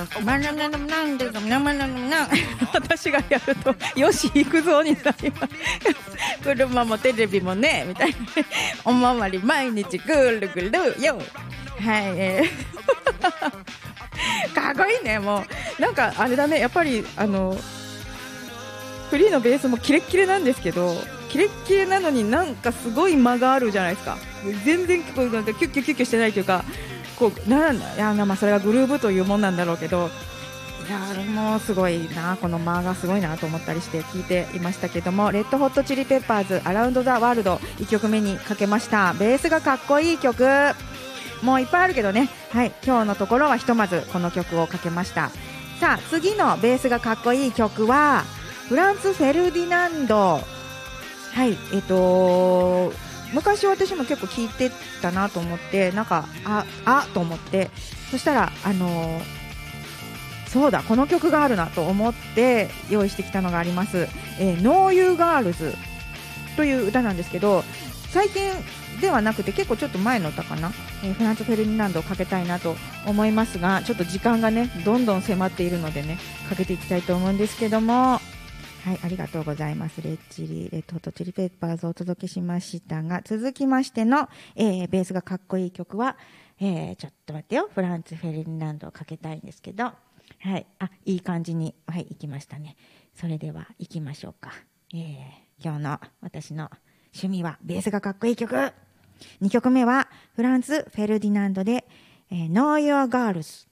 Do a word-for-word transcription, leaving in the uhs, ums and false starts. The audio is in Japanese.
まななななんでかなまななな私がやるとよし行くぞになります車もテレビもねみたいなおまわり毎日ぐるぐるよはい、えー、かっこいいね。もうなんかあれだね、やっぱりあのフリーのベースもキレッキレなんですけど、キレッキレなのになんかすごい間があるじゃないですか。全然こうなんかキュッキュッキュッキュしてないというか、こうなんだいや、まあ、それがグルーヴというもんなんだろうけど、いやあれもすごいな、この間がすごいなと思ったりして聞いていましたけども、レッドホットチリペッパーズアラウンドザワールドいっきょくめにかけました。ベースがかっこいい曲もういっぱいあるけどね、はい、今日のところはひとまずこの曲をかけました。さあ次のベースがかっこいい曲はフランツ・フェルディナンド。はい、えっと昔私も結構聴いてたなと思って、なんかああと思って、そしたらあのー、そうだこの曲があるなと思って用意してきたのがあります。えー、ノーユーガールズという歌なんですけど、最近ではなくて結構ちょっと前の歌かな、えー、フランツ・フェルディナンドをかけたいなと思いますが、ちょっと時間がねどんどん迫っているのでねかけていきたいと思うんですけども、はい、ありがとうございます。レッチリ、レッドホットチリペッパーズをお届けしましたが、続きましての、えー、ベースがかっこいい曲は、えー、ちょっと待ってよ、フランツ・フェルディナンドをかけたいんですけど、はい、あ、いい感じに、はい、行きましたね。それでは行きましょうか。えー、今日の私の趣味はベースがかっこいい曲。にきょくめはフランツ・フェルディナンドで、えー、Know Your Girls。